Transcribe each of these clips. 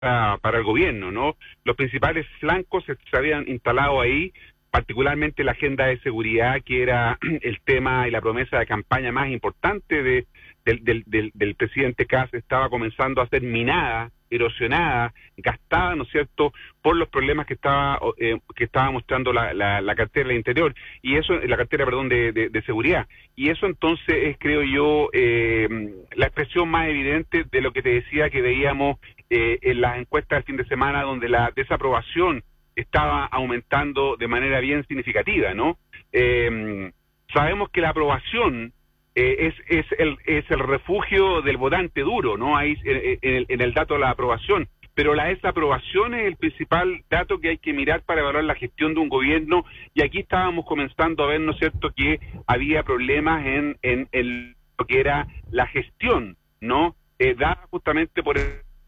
para el gobierno, ¿no? Los principales flancos se habían instalado ahí, particularmente la agenda de seguridad, que era el tema y la promesa de campaña más importante del presidente Kast, estaba comenzando a ser minada, erosionada, gastada, ¿no es cierto?, por los problemas que estaba mostrando la cartera del Interior, y eso, la cartera, perdón, de seguridad. Y eso entonces es, creo yo, la expresión más evidente de lo que te decía que veíamos en las encuestas del fin de semana, donde la desaprobación estaba aumentando de manera bien significativa, ¿no? Sabemos que la aprobación es el refugio del votante duro, ¿no? Ahí en el dato de la aprobación, pero la desaprobación es el principal dato que hay que mirar para evaluar la gestión de un gobierno, y aquí estábamos comenzando a ver, ¿no es cierto?, que había problemas en lo que era la gestión, ¿no? Dada justamente por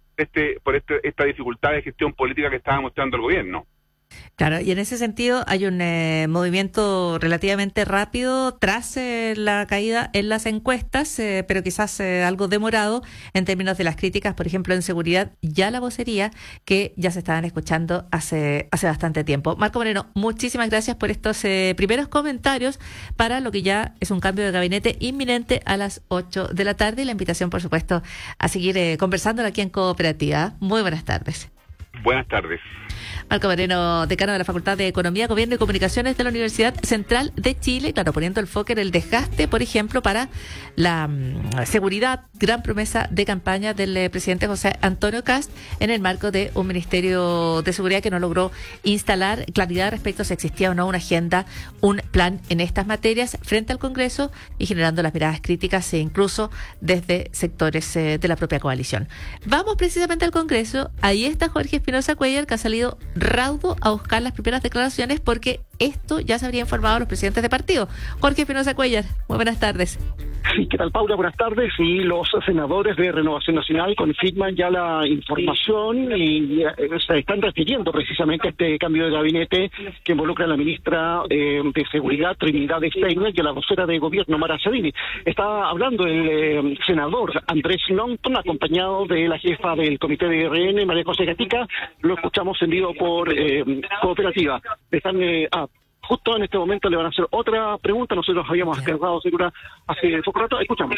esta dificultad de gestión política que estaba mostrando el gobierno. Claro, y en ese sentido hay un movimiento relativamente rápido tras la caída en las encuestas, pero quizás algo demorado en términos de las críticas, por ejemplo, en seguridad, ya la vocería, que ya se estaban escuchando hace bastante tiempo. Marco Moreno, muchísimas gracias por estos primeros comentarios para lo que ya es un cambio de gabinete inminente a las 8 de la tarde, y la invitación, por supuesto, a seguir conversando aquí en Cooperativa. Muy buenas tardes. Buenas tardes. Marco Moreno, decano de la Facultad de Economía, Gobierno y Comunicaciones de la Universidad Central de Chile, claro, poniendo el foco en el desgaste, por ejemplo, para la seguridad, gran promesa de campaña del presidente José Antonio Kast en el marco de un Ministerio de Seguridad que no logró instalar claridad respecto a si existía o no una agenda, un plan en estas materias frente al Congreso, y generando las miradas críticas incluso desde sectores de la propia coalición. Vamos precisamente al Congreso. Ahí está Jorge Espinosa Cuéllar, que ha salido raudo a buscar las primeras declaraciones, porque esto ya se habría informado a los presidentes de partido. Jorge Espinosa Cuéllar, muy buenas tardes. Sí, ¿qué tal, Paula? Buenas tardes. Y los senadores de Renovación Nacional confirman ya la información y se están refiriendo precisamente a este cambio de gabinete que involucra a la ministra de Seguridad, Trinidad Steiner, y a la vocera de Gobierno, Mara Savini. Está hablando el senador Andrés Longton, acompañado de la jefa del Comité de RN, María José Gatica. Lo escuchamos en vivo por Cooperativa. Están justo en este momento le van a hacer otra pregunta. Nosotros habíamos cargado segura hace poco rato. Escuchamos.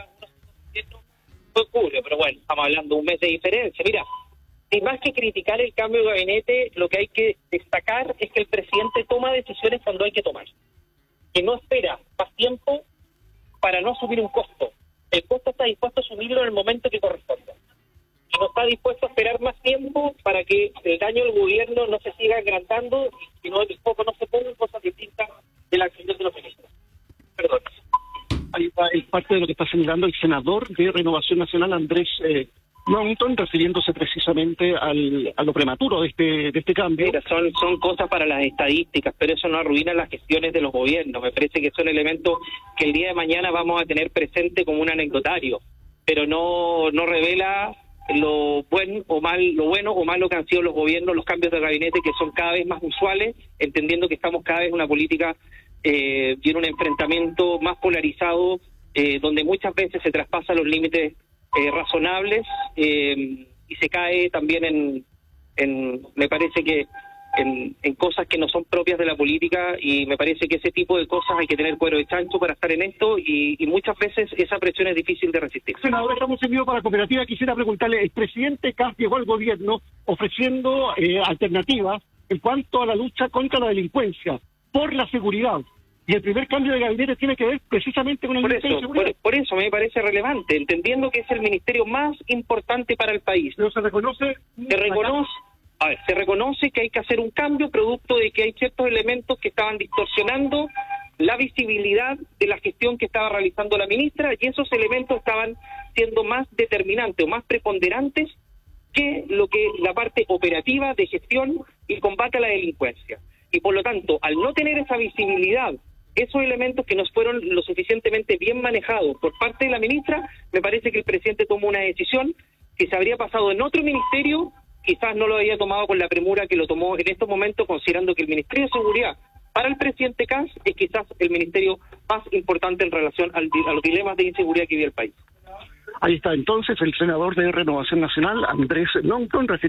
Fue ocurre, pero bueno, estamos hablando de un mes de diferencia. Mira, sin más que criticar el cambio de gabinete, lo que hay que destacar es que el presidente toma decisiones cuando hay que tomar. Que no espera más tiempo para no asumir un costo. El costo está dispuesto a asumirlo en el momento que corresponda. Y no está dispuesto a esperar más tiempo para que el daño al gobierno no se siga agrandando y no, el foco no se ponga en cosas distintas de la acción de los ministros. Perdón. Ahí va parte de lo que está señalando el senador de Renovación Nacional, Andrés Longton, refiriéndose precisamente a lo prematuro de este cambio. Mira, son cosas para las estadísticas, pero eso no arruina las gestiones de los gobiernos. Me parece que son elementos que el día de mañana vamos a tener presente como un anecdotario, pero no revela lo bueno o malo que han sido los gobiernos, los cambios de gabinete, que son cada vez más usuales, entendiendo que estamos cada vez en una política y en un enfrentamiento más polarizado, donde muchas veces se traspasan los límites razonables y se cae también me parece que en cosas que no son propias de la política, y me parece que ese tipo de cosas hay que tener cuero de chancho para estar en esto, y muchas veces esa presión es difícil de resistir. Senador, estamos en vivo para Cooperativa. Quisiera preguntarle, el presidente Kast llegó al gobierno ofreciendo alternativas en cuanto a la lucha contra la delincuencia, por la seguridad, y el primer cambio de gabinete tiene que ver precisamente con el Ministerio de Seguridad. Por eso me parece relevante, entendiendo que es el ministerio más importante para el país. Pero se reconoce que hay que hacer un cambio producto de que hay ciertos elementos que estaban distorsionando la visibilidad de la gestión que estaba realizando la ministra, y esos elementos estaban siendo más determinantes o más preponderantes que la parte operativa de gestión y combate a la delincuencia. Y por lo tanto, al no tener esa visibilidad, esos elementos que no fueron lo suficientemente bien manejados por parte de la ministra, me parece que el presidente tomó una decisión que se habría pasado en otro ministerio, quizás no lo había tomado con la premura que lo tomó en estos momentos, considerando que el Ministerio de Seguridad para el presidente Kast es quizás el ministerio más importante en relación a los dilemas de inseguridad que vive el país. Ahí está entonces el senador de Renovación Nacional, Andrés Longton,